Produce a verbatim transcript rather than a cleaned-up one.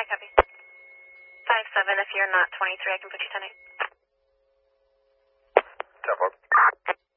I copy. five seven, if you're not twenty-three, I can put you ten eight. ten four.